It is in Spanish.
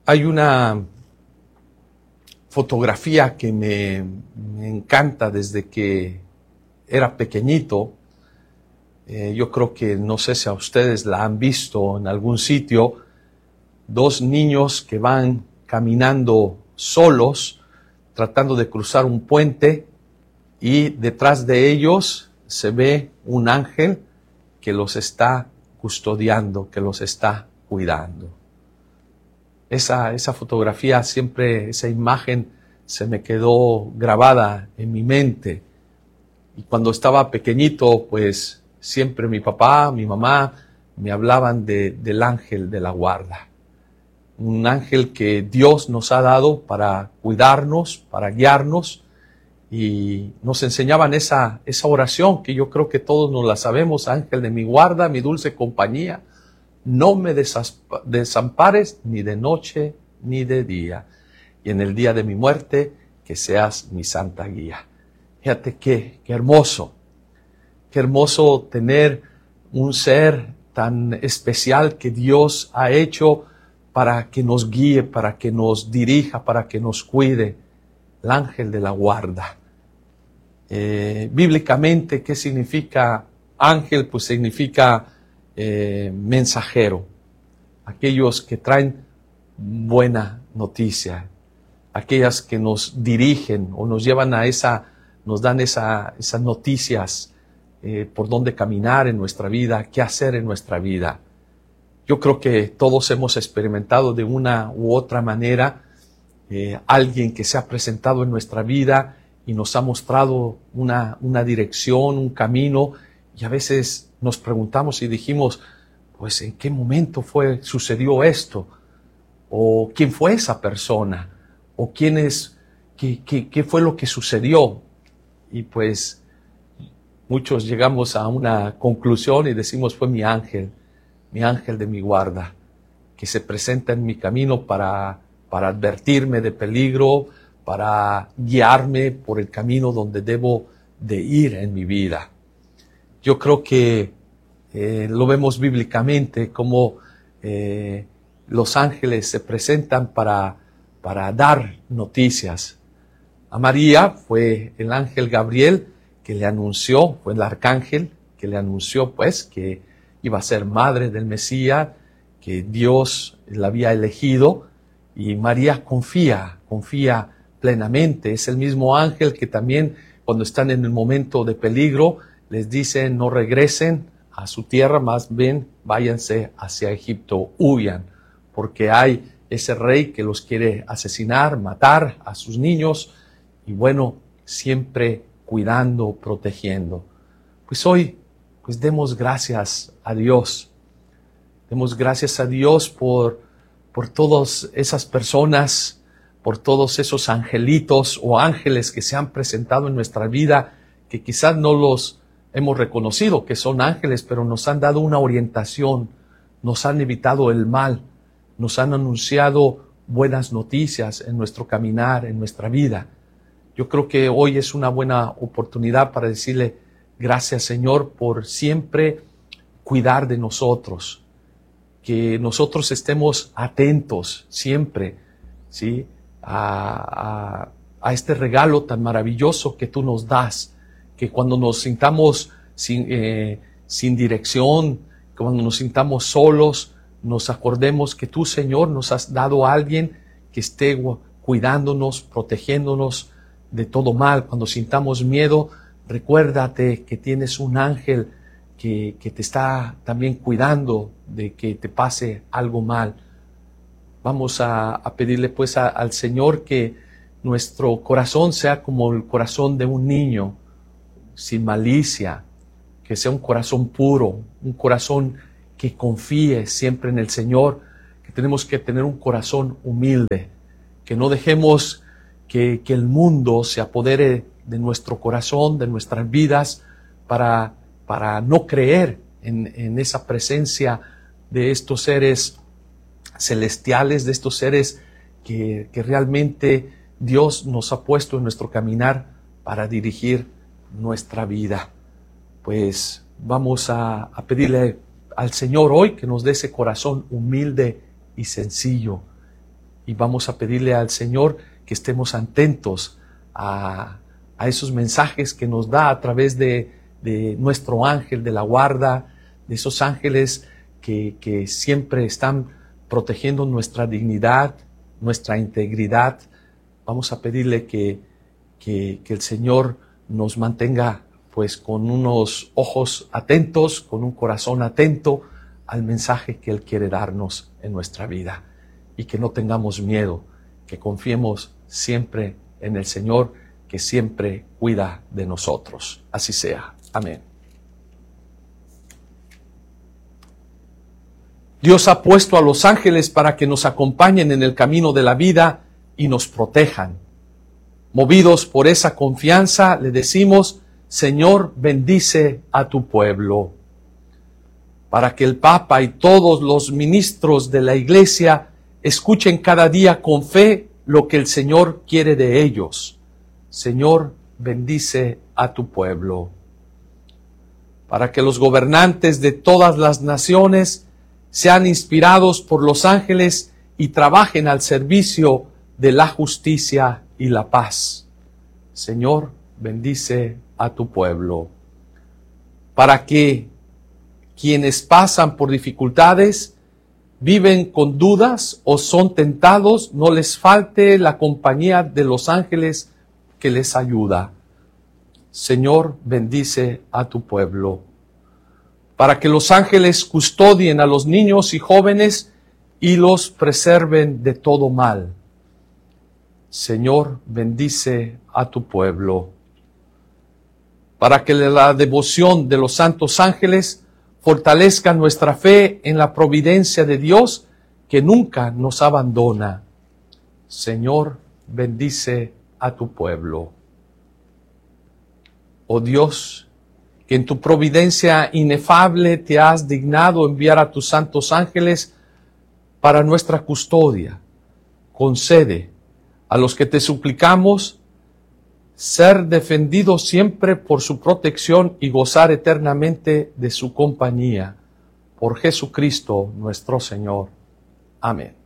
Hay una fotografía que me encanta desde que era pequeñito. Yo creo que no sé si a ustedes la han visto en algún sitio. Dos niños que van caminando solos, tratando de cruzar un puente, y detrás de ellos se ve un ángel que los está custodiando, que los está cuidando. Esa fotografía siempre, esa imagen se me quedó grabada en mi mente. Y cuando estaba pequeñito, pues siempre mi papá, mi mamá me hablaban del ángel de la guarda. Un ángel que Dios nos ha dado para cuidarnos, para guiarnos, y nos enseñaban esa oración que yo creo que todos nos la sabemos: ángel de mi guarda, mi dulce compañía, no me desampares ni de noche ni de día, y en el día de mi muerte que seas mi santa guía. Fíjate qué hermoso tener un ser tan especial que Dios ha hecho para que nos guíe, para que nos dirija, para que nos cuide, el ángel de la guarda. Bíblicamente, ¿qué significa ángel? Pues significa mensajero, aquellos que traen buena noticia, aquellas que nos dirigen o nos llevan nos dan esas noticias por dónde caminar en nuestra vida, qué hacer en nuestra vida. Yo creo que todos hemos experimentado de una u otra manera alguien que se ha presentado en nuestra vida y nos ha mostrado una dirección, un camino, y a veces nos preguntamos y dijimos, pues ¿en qué momento sucedió esto? ¿O quién fue esa persona? ¿O qué fue lo que sucedió? Y pues muchos llegamos a una conclusión y decimos, fue mi ángel de mi guarda, que se presenta en mi camino para advertirme de peligro, para guiarme por el camino donde debo de ir en mi vida. Yo creo que lo vemos bíblicamente como los ángeles se presentan para dar noticias. A María fue el ángel Gabriel que le anunció, fue el arcángel que le anunció pues que iba a ser madre del Mesías, que Dios la había elegido, y María confía plenamente. Es el mismo ángel que también cuando están en el momento de peligro les dice no regresen a su tierra, más bien váyanse hacia Egipto, huyan, porque hay ese rey que los quiere asesinar, matar a sus niños, y bueno, siempre cuidando, protegiendo. Pues hoy, pues demos gracias a Dios. Demos gracias a Dios por todas esas personas, por todos esos angelitos o ángeles que se han presentado en nuestra vida, que quizás no los hemos reconocido que son ángeles, pero nos han dado una orientación, nos han evitado el mal, nos han anunciado buenas noticias en nuestro caminar, en nuestra vida. Yo creo que hoy es una buena oportunidad para decirle gracias, Señor, por siempre cuidar de nosotros, que nosotros estemos atentos siempre, ¿sí?, a este regalo tan maravilloso que tú nos das, que cuando nos sintamos sin dirección, cuando nos sintamos solos, nos acordemos que tú, Señor, nos has dado a alguien que esté cuidándonos, protegiéndonos de todo mal. Cuando sintamos miedo, recuérdate que tienes un ángel que te está también cuidando de que te pase algo mal. Vamos a pedirle pues al Señor que nuestro corazón sea como el corazón de un niño, sin malicia, que sea un corazón puro, un corazón que confíe siempre en el Señor, que tenemos que tener un corazón humilde, que no dejemos que el mundo se apodere de nuestro corazón, de nuestras vidas, para no creer en esa presencia de estos seres celestiales, de estos seres que realmente Dios nos ha puesto en nuestro caminar para dirigir nuestra vida. Pues vamos a pedirle al Señor hoy que nos dé ese corazón humilde y sencillo, y vamos a pedirle al Señor que estemos atentos a esos mensajes que nos da a través de nuestro ángel de la guarda, de esos ángeles que siempre están protegiendo nuestra dignidad, nuestra integridad. Vamos a pedirle que el Señor nos mantenga pues con unos ojos atentos, con un corazón atento al mensaje que Él quiere darnos en nuestra vida. Y que no tengamos miedo, que confiemos siempre en el Señor, que siempre cuida de nosotros. Así sea. Amén. Dios ha puesto a los ángeles para que nos acompañen en el camino de la vida y nos protejan. Movidos por esa confianza, le decimos: Señor, bendice a tu pueblo. Para que el Papa y todos los ministros de la Iglesia escuchen cada día con fe lo que el Señor quiere de ellos. Señor, bendice a tu pueblo. Para que los gobernantes de todas las naciones sean inspirados por los ángeles y trabajen al servicio de la justicia y la paz. Señor, bendice a tu pueblo. Para que quienes pasan por dificultades, viven con dudas o son tentados, no les falte la compañía de los ángeles que les ayuda. Señor, bendice a tu pueblo. Para que los ángeles custodien a los niños y jóvenes y los preserven de todo mal. Señor, bendice a tu pueblo. Para que la devoción de los santos ángeles fortalezca nuestra fe en la providencia de Dios, que nunca nos abandona. Señor, bendice a tu pueblo. Oh Dios, que en tu providencia inefable te has dignado enviar a tus santos ángeles para nuestra custodia, concede a los que te suplicamos ser defendidos siempre por su protección y gozar eternamente de su compañía. Por Jesucristo nuestro Señor. Amén.